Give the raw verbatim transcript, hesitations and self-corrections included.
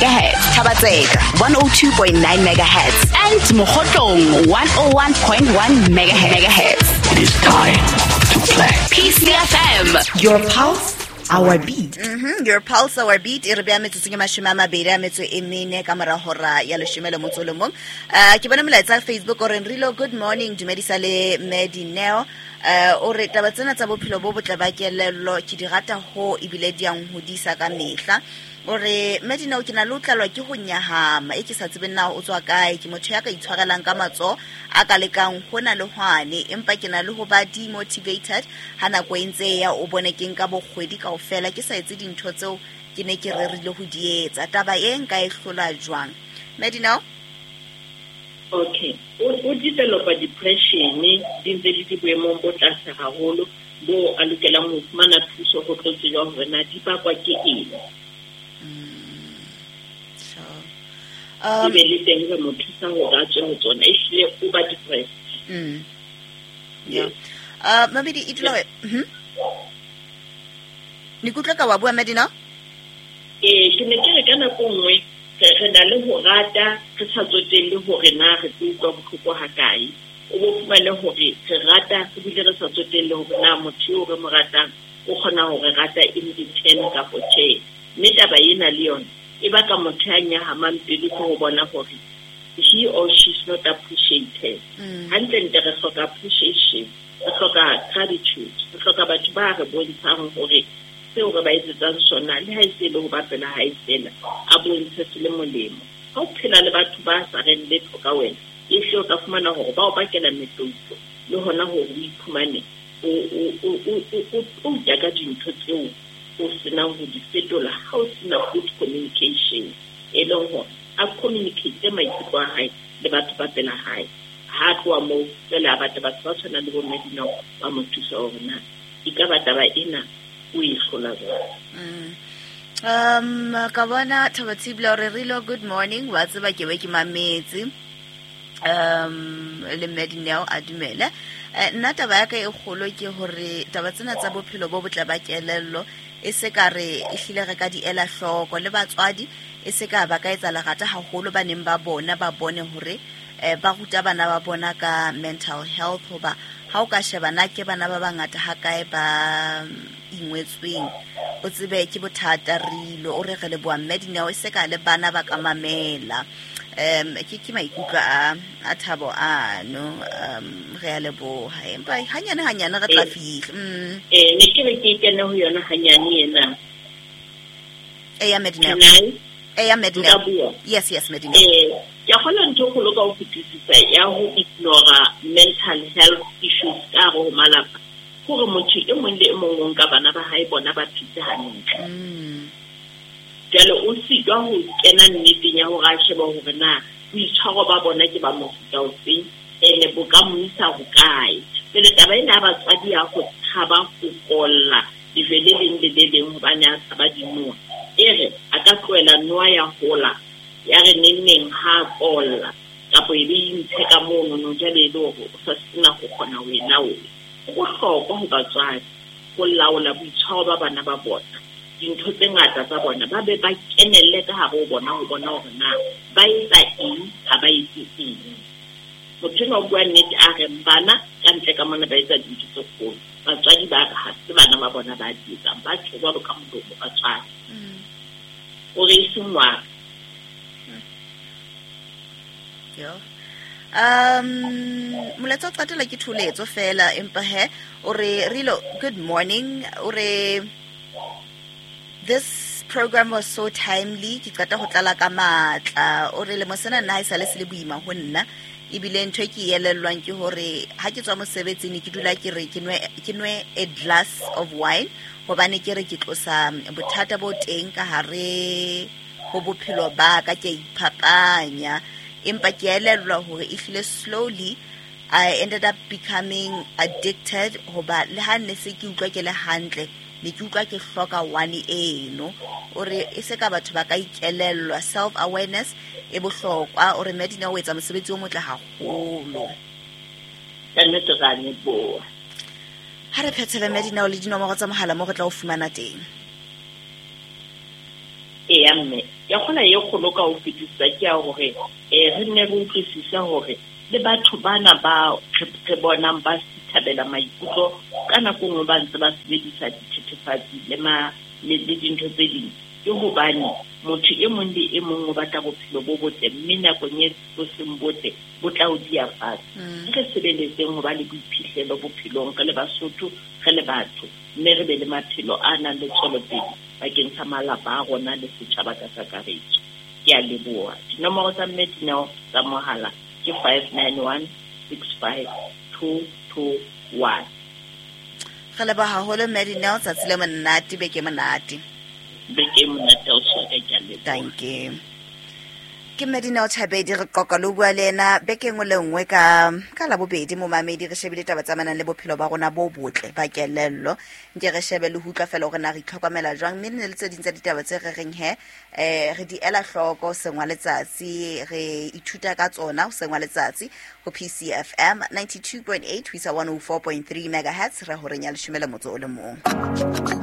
megahertz, Tabatseka one oh two point nine megahertz, and Mogotlong one oh one point one megahertz. It is time to play. Peace F M, your pulse, our beat. Mm-hmm. Your pulse, our beat. I re metso ke mashome a mabedi a metso e mene ka mora hora ya leshome le motso le mong. Uh, ke bona molaetsa Facebook o re Rilo, good morning, dumedisa le Medineo. Uh, o re taba tsena tsa bophelo bo botle ba kelello ke di rata ho ebile di ang hodisa ka mehla. O re Medineo ke na le utlalwa ke ho nyahama e ke sa tsebeng na o tswa kae ke motho ya ka itshwarelang ka matso a ka lekang hona le hwane empa ke na le ho ba demotivated hana go entse ya o bone ke nka bogwedi kaofela ke sa etse dintho tseo ke ne ke rerile ho di etsa taba e nka e hlola jwang Medineo. Okay, o developa depression di ntse di boemong bo tlase haholo bo a lokelang ho fumana thuso ho tlo tsejwa hore na di bakwa ke eng. Um, be le teng re mo thusa hore a tswe ho tsona e hlile o ba depressed. Mm. Yeah. Uh, Mabedi itlo e. Mhm. Ni kutla ka wa bua Medineo? Eh, ke ne ke re kana go nngwe re na le ho rata re sa tsotelle hore na re utlwa bohloko ha kae. O bo fumane hore re rata re bile re sa tsotelle hore na motho o re mo ratang o khona hore rata in return ka pothe. Mme taba ena le yona e ba ka motho a nyahamang pele go bona hore he or she is not appreciated. Hantle nte re hloka appreciation, re hloka gratitude, re hloka batho ba re bontshang hore seo re ba etsetsang sona le ha e se le ho bapela ha e sela a bontshe se le molemo. Ha o phela le batho ba sa reng letho ka wena e hle o ka fumana hore ba o bakela metotso le hona hore o iphumane o o o o jaga dintho tseo o sena ho di fetola ha o sena good communication e leng hore a communicate maikutlo a hae le batho ba pela hae ha tloa moo fela batho ba tshwana le bo Medineo ba mo thusa hore na e ka ba taba ena o e hlola jwang. Um ka bona Thabatsibla re Rilo, good morning wa tseba ke be ke mametse um le Medineo a dumele nna taba ya ka e kgolo ke hore taba tsena tsa bophelo bo botle ba kelello e se ka re e hlile re ka di ela hloko le batswadi e se ka ba ka etsa lerata haholo ba neng ba bona ba bone hore ba ruta bana ba bona ka mental health hoba ha o ka shebana ke bana ba bangata ha kae ba ingwetsweng o tsebe ke bothata Rilo o re re le bua Medineo e se ka le bana ba ka mamela um ke ke maikutlo a a Thabo ano um re a le bo ha empa hanyane hanyane re tla fihla mm eh ne ke re ke kena ho yona hanyane ena e ya Medineo e ya Medineo yes yes Medineo eh ke gona ntho go loka o fitisisa ya ho ignore mental health issues ka go malapa gore motho e mong le e mong ka bana ba hae bona ba phetse hantle mm jalo o sitwa ho kena nneteng ya hore a sheba hore na boitshwaro ba bona ke ba mofuta o feng ene bo ka mo isa ho kae pele taba ena ba tswadi ya go thaba go kolla diveleleng le le leng hobane a tsaba dinoa ere a ka tloela noa ya hola ya re nenneng ha kolla kapo e be intse ka mono no jale le hore o sa sina go kgona ho e laola go hlokwa ho batswadi go laola boitshwaro ba bana ba bona dintho tse ngata tsa bona ba be ba kenelle ka hare ho bona ho bona hore na ba etsa eng ha ba etse eng motho no bua nnete a re bana ka ntle ka mona ba etsa dintho tse kgolo batswadi ba re ha se bana ba bona ba di etsang ba tshwa ba ka modomo batswadi o re isengwa yo um moletso qatela ke thuletso fela empa he o re Rilo, good morning o re this program was so timely ke qata go tlala ka matla o re le mosena nna ha isa le se le buima ho nna ebile ntwe ke yelellwang ke hore ha ke tswa mosebetsing ke dula ke re ke nwe ke nwe a glass of wine hobane ke re ke tlosa bothata bo teng ka hare ho bophelo ba ka ke iphapanya empa ke yelellwa hore if le slowly I ended up becoming addicted hoba le ha ne se ke utlwa ke le hantle ne ke utlwa ke hloka one eno ore e se ka batho ba ka ikelellwa self awareness e bohlokwa ore Medineo o etsa mosebetsi o motle haholo ka nnete ga ne bo ha re phethele Medineo le dinomoro tsa mohala mo go tla o fumana teng e ya mme ya kgola e kgolo ka ho fetisa ke ya hore eh re ne re utlwisisa hore le batho bana ba re bonang ba sithabela maikutlo ka nako ngwe ba ntse ba sebedisa dithethefatsi le ma le dintho tse ding ke hobane motho e mong le e mong o batla bophelo bo botle mme nakong e bo seng botle bo tla o dia fatshe re sebeletseng ho ba le boiphihlelo bophelong ka le Basotho re le batho mme re be le maphelo a nang le tswelopele bakeng sa malapa a rona le setjhaba ka kakaretso ke a leboha dinomoro tsa mme Dineo tsa mohala ke five nine one six five two two one. Re leba haholo mme Dineo tsa tsile monate be ke monate beke monate o tshwere ke a leboha. Thank you. Ke Medina o Thabedi re qoqa lo bua lena beke ngwe le ngwe ka ka la bobedi mo mamedi re shebile taba tsa manang le bophelo ba rona bo botle ba kelello nke re shebe le hutla fela gore na re itlhokomela jwang mme ne le tse ding tsa ditaba tse re reng he eh re di ela hloko sengwa letsatsi re ithuta ka tsona o sengwa letsatsi go P C F M ninety-two point eight wisa one oh four point three megahertz re ho renya le shumela motso o le mong.